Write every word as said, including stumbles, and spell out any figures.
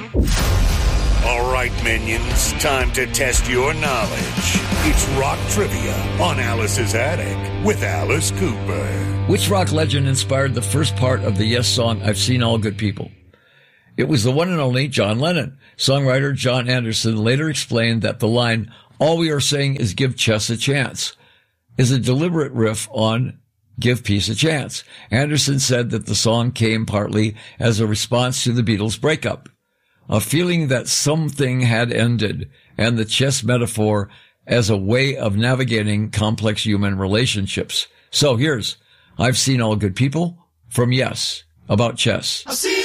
All right, minions, time to test your knowledge. It's rock trivia on Alice's Attic with Alice Cooper. Which rock legend inspired the first part of the Yes song, I've Seen All Good People? It was the one and only John Lennon. Songwriter John Anderson later explained that the line, "All we are saying is give chess a chance," is a deliberate riff on Give Peace a Chance. Anderson said that the song came partly as a response to the Beatles' breakup, a feeling that something had ended, and the chess metaphor as a way of navigating complex human relationships. So here's I've Seen All Good People from Yes about chess. I've seen